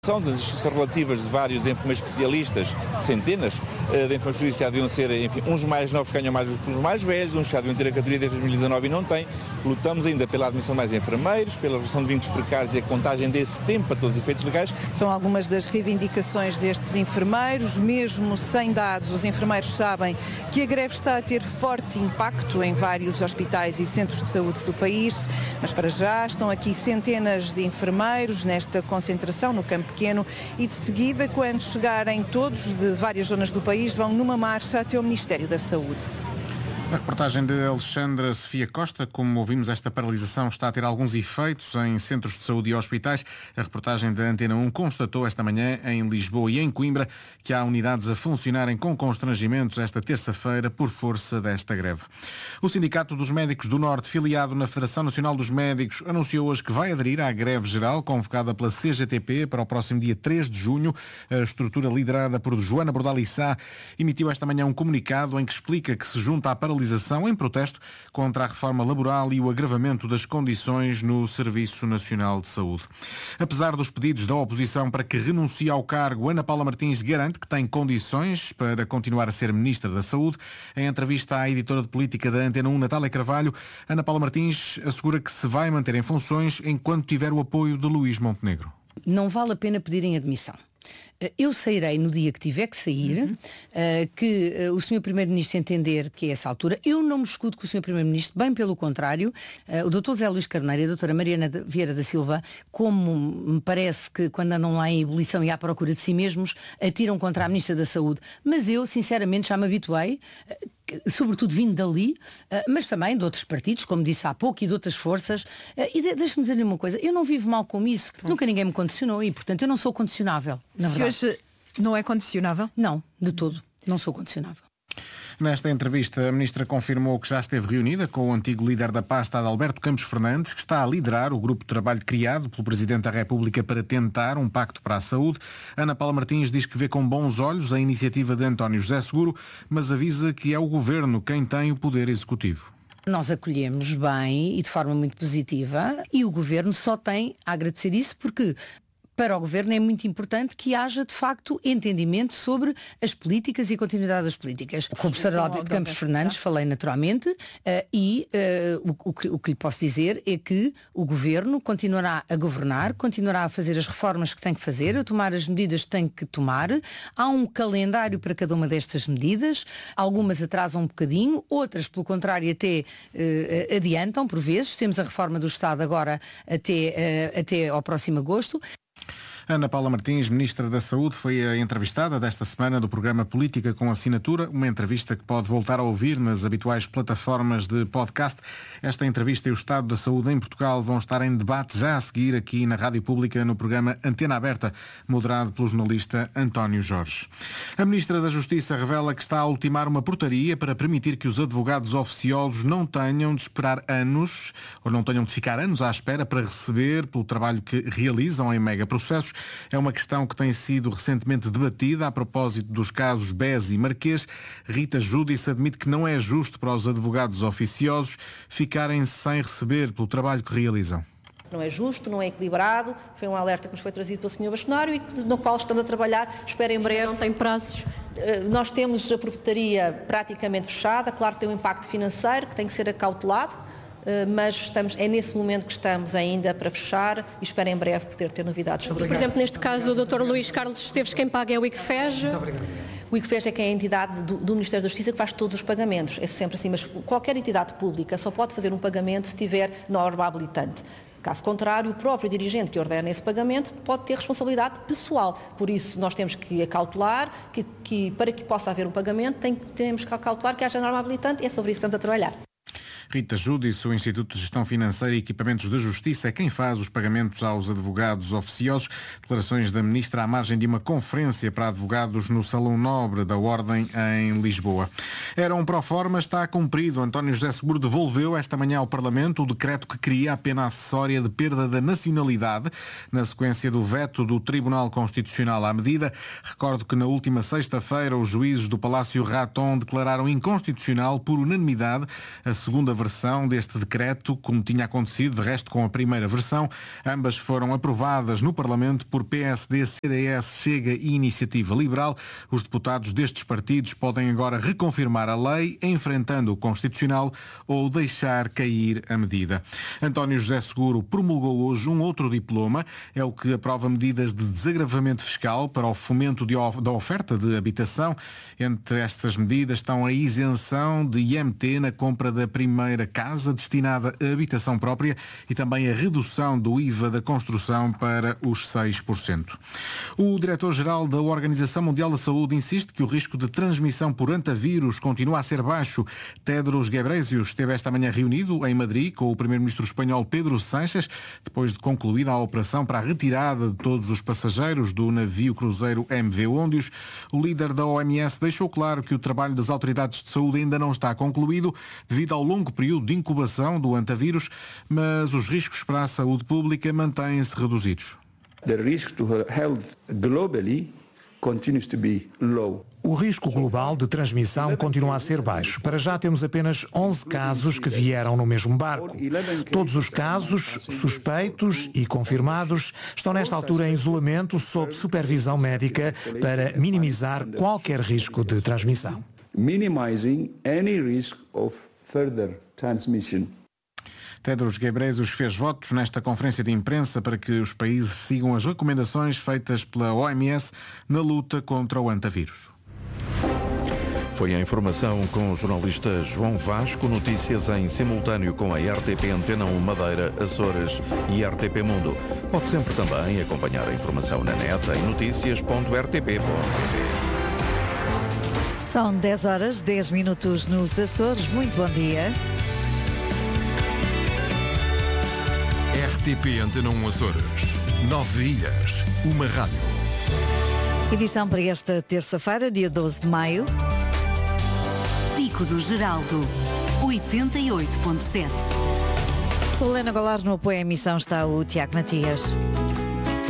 Das justiças relativas de vários enfermeiros especialistas, centenas de enfermeiros especialistas que já deviam ser, enfim, uns mais novos ganham mais do que os mais velhos, uns que já deviam ter a categoria desde 2019 e não têm. Lutamos ainda pela admissão de mais enfermeiros, pela redução de vínculos precários e a contagem desse tempo para todos os efeitos legais. São algumas das reivindicações destes enfermeiros. Mesmo sem dados, os enfermeiros sabem que a greve está a ter forte impacto em vários hospitais e centros de saúde do país, mas para já estão aqui centenas de enfermeiros nesta concentração no Campo Pequeno e de seguida, quando chegarem todos de várias zonas do país, vão numa marcha até ao Ministério da Saúde. A reportagem de Alexandra Sofia Costa. Como ouvimos, esta paralisação está a ter alguns efeitos em centros de saúde e hospitais. A reportagem da Antena 1 constatou esta manhã em Lisboa e em Coimbra que há unidades a funcionarem com constrangimentos esta terça-feira por força desta greve. O Sindicato dos Médicos do Norte, filiado na Federação Nacional dos Médicos, anunciou hoje que vai aderir à greve geral convocada pela CGTP para o próximo dia 3 de junho. A estrutura liderada por Joana Bordalissá emitiu esta manhã um comunicado em que explica que se junta à paralisação em protesto contra a reforma laboral e o agravamento das condições no Serviço Nacional de Saúde. Apesar dos pedidos da oposição para que renuncie ao cargo, Ana Paula Martins garante que tem condições para continuar a ser Ministra da Saúde. Em entrevista à editora de política da Antena 1, Natália Carvalho, Ana Paula Martins assegura que se vai manter em funções enquanto tiver o apoio de Luís Montenegro. Não vale a pena pedirem admissão. Eu sairei no dia que tiver que sair, que o Sr. Primeiro-Ministro entender que é essa altura. Eu não me escudo com o Sr. Primeiro-Ministro, bem pelo contrário. O Dr. Zé Luís Carneiro e a doutora Mariana Vieira da Silva, como me parece que quando andam lá em ebulição e à procura de si mesmos, atiram contra a Ministra da Saúde. Mas eu, sinceramente, já me habituei, sobretudo vindo dali, mas também de outros partidos, como disse há pouco, e de outras forças. E deixe-me dizer-lhe uma coisa, eu não vivo mal com isso. Nunca ninguém me condicionou e, portanto, eu não sou condicionável. Na verdade. Se hoje não é condicionável? Não, de todo. Não sou condicionável. Nesta entrevista, a Ministra confirmou que já esteve reunida com o antigo líder da pasta, Adalberto Campos Fernandes, que está a liderar o grupo de trabalho criado pelo Presidente da República para tentar um pacto para a saúde. Ana Paula Martins diz que vê com bons olhos a iniciativa de António José Seguro, mas avisa que é o Governo quem tem o poder executivo. Nós acolhemos bem e de forma muito positiva e o Governo só tem a agradecer isso porque para o Governo é muito importante que haja, de facto, entendimento sobre as políticas e a continuidade das políticas. Com o professor Adalberto Campos Fernandes falei naturalmente o que lhe posso dizer é que o Governo continuará a governar, continuará a fazer as reformas que tem que fazer, a tomar as medidas que tem que tomar. Há um calendário para cada uma destas medidas, algumas atrasam um bocadinho, outras, pelo contrário, até adiantam, por vezes. Temos a reforma do Estado agora até ao próximo agosto. Ana Paula Martins, Ministra da Saúde, foi a entrevistada desta semana do programa Política com Assinatura, uma entrevista que pode voltar a ouvir nas habituais plataformas de podcast. Esta entrevista e o estado da saúde em Portugal vão estar em debate já a seguir aqui na Rádio Pública no programa Antena Aberta, moderado pelo jornalista António Jorge. A Ministra da Justiça revela que está a ultimar uma portaria para permitir que os advogados oficiosos não tenham de esperar anos, ou não tenham de ficar anos à espera para receber pelo trabalho que realizam em megaprocessos. É uma questão que tem sido recentemente debatida a propósito dos casos BES e Marquês. Rita Júdice admite que não é justo para os advogados oficiosos ficarem sem receber pelo trabalho que realizam. Não é justo, não é equilibrado, foi um alerta que nos foi trazido pelo Sr. Bastonário e no qual estamos a trabalhar, espero em breve. Não tem prazos? Nós temos a portaria praticamente fechada, claro que tem um impacto financeiro que tem que ser acautelado, mas é nesse momento que estamos ainda para fechar e espero em breve poder ter novidades sobre isso. Por exemplo, neste caso, o Dr. Luís Carlos Esteves, quem paga é o ICFES. Muito obrigado. O ICFES é quem é a entidade do Ministério da Justiça que faz todos os pagamentos. É sempre assim, mas qualquer entidade pública só pode fazer um pagamento se tiver norma habilitante. Caso contrário, o próprio dirigente que ordena esse pagamento pode ter responsabilidade pessoal. Por isso, nós temos que acautelar que para que possa haver um pagamento, temos que acautelar que haja norma habilitante e é sobre isso que estamos a trabalhar. Rita Júdice, o Instituto de Gestão Financeira e Equipamentos da Justiça, é quem faz os pagamentos aos advogados oficiosos. Declarações da Ministra à margem de uma conferência para advogados no Salão Nobre da Ordem em Lisboa. Era um proforma, está cumprido. António José Seguro devolveu esta manhã ao Parlamento o decreto que cria a pena acessória de perda da nacionalidade, na sequência do veto do Tribunal Constitucional à medida. Recordo que na última sexta-feira os juízes do Palácio Raton declararam inconstitucional por unanimidade a segunda versão deste decreto, como tinha acontecido, de resto, com a primeira versão. Ambas foram aprovadas no Parlamento por PSD, CDS, Chega e Iniciativa Liberal. Os deputados destes partidos podem agora reconfirmar a lei, enfrentando o Constitucional, ou deixar cair a medida. António José Seguro promulgou hoje um outro diploma. É o que aprova medidas de desagravamento fiscal para o fomento da oferta de habitação. Entre estas medidas estão a isenção de IMT na compra da primeira casa destinada à habitação própria e também a redução do IVA da construção para os 6%. O diretor-geral da Organização Mundial da Saúde insiste que o risco de transmissão por hantavirus continua a ser baixo. Tedros Ghebreyesus esteve esta manhã reunido em Madrid com o primeiro-ministro espanhol Pedro Sánchez, depois de concluída a operação para a retirada de todos os passageiros do navio cruzeiro MV Ondius. O líder da OMS deixou claro que o trabalho das autoridades de saúde ainda não está concluído devido ao longo período de incubação do hantavírus, mas os riscos para a saúde pública mantêm-se reduzidos. The risk to health globally continues to be low. O risco global de transmissão continua a ser baixo. Para já temos apenas 11 casos que vieram no mesmo barco. Todos os casos suspeitos e confirmados estão nesta altura em isolamento sob supervisão médica para minimizar qualquer risco de transmissão. Minimizing any risk of further transmission. Tedros Ghebreyesus fez votos nesta conferência de imprensa para que os países sigam as recomendações feitas pela OMS na luta contra o hantavírus. Foi a informação com o jornalista João Vasco. Notícias em simultâneo com a RTP Antena 1 Madeira, Açores e RTP Mundo. Pode sempre também acompanhar a informação na net em noticias.rtp.pt. São 10 horas, 10 minutos nos Açores. Muito bom dia. RTP Antena 1 Açores. 9 ilhas, uma rádio. Edição para esta terça-feira, dia 12 de maio. Pico do Geraldo, 88.7. Solena Golar, no apoio à emissão está o Tiago Matias.